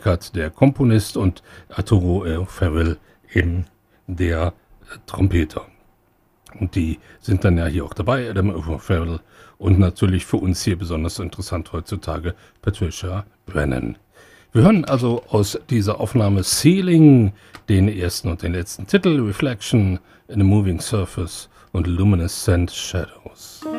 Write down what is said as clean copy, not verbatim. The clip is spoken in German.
Eckert, der Komponist, und Arturo O'Farrell, eben der Trompeter. Und die sind dann ja hier auch dabei, Adam O'Farrell, und natürlich für uns hier besonders interessant heutzutage Patricia Brennan. Wir hören also aus dieser Aufnahme Ceiling den ersten und den letzten Titel, Reflection in a Moving Surface und Luminescent Shadows.